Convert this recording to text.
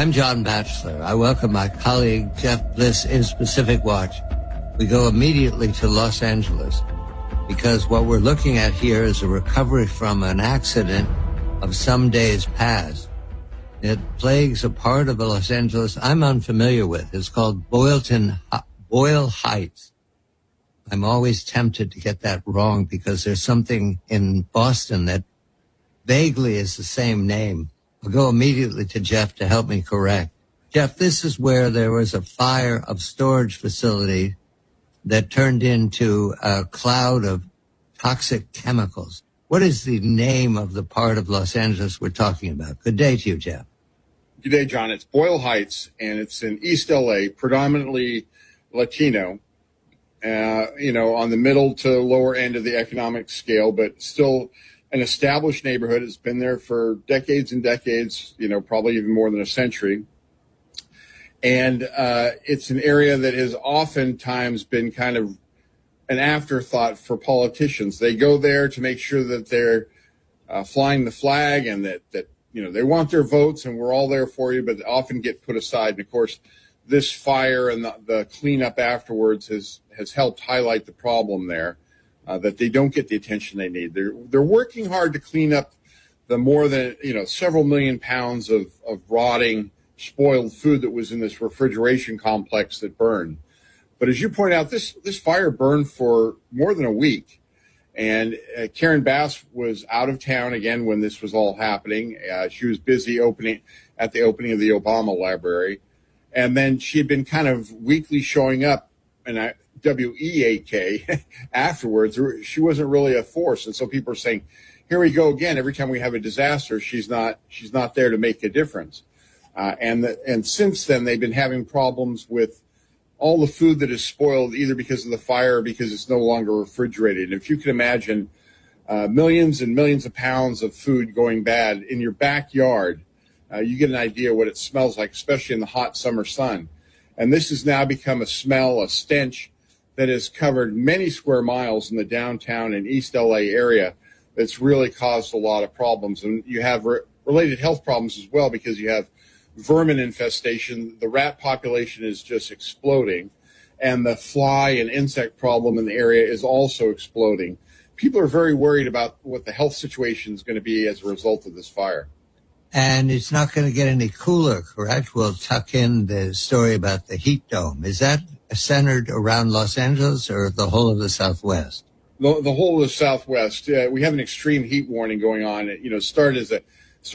I'm John Batchelor. I welcome my colleague Jeff Bliss in Pacific Watch. We go immediately to Los Angeles because what we're looking at here is a recovery from an accident of some days past. It plagues a part of Los Angeles I'm unfamiliar with. It's called Boyle Heights. I'm always tempted to get that wrong because there's something in Boston that vaguely is the same name. I'll go immediately to Jeff to help me correct. Jeff, this is where there was a fire of storage facility that turned into a cloud of toxic chemicals. What is the name of the part of Los Angeles we're talking about? Good day to you, Jeff. Good day, John. It's Boyle Heights, and it's in East LA, predominantly Latino, on the middle to lower end of the economic scale, but still an established neighborhood. It's been there for decades and decades, probably even more than a century. And it's an area that has oftentimes been kind of an afterthought for politicians. They go there to make sure that they're flying the flag and that they want their votes and we're all there for you, but they often get put aside. And of course, this fire and the cleanup afterwards has helped highlight the problem there. That they don't get the attention they need. They're working hard to clean up the more than several million pounds of rotting, spoiled food that was in this refrigeration complex that burned. But as you point out, this fire burned for more than a week, and Karen Bass was out of town again when this was all happening. She was busy at the opening of the Obama Library, and then she had been kind of weekly showing up, and WEAK afterwards. She wasn't really a force, and so people are saying, here we go again. Every time we have a disaster, she's not there to make a difference. And since then, they've been having problems with all the food that is spoiled, either because of the fire or because it's no longer refrigerated. And if you can imagine millions and millions of pounds of food going bad in your backyard, you get an idea what it smells like, especially in the hot summer sun. And this has now become a smell, a stench that has covered many square miles in the downtown and East LA area. That's really caused a lot of problems. And you have related health problems as well because you have vermin infestation. The rat population is just exploding. And the fly and insect problem in the area is also exploding. People are very worried about what the health situation is going to be as a result of this fire. And it's not going to get any cooler, correct? We'll tuck in the story about the heat dome. Is that centered around Los Angeles or the whole of the Southwest? The whole of the Southwest. We have an extreme heat warning going on. It started as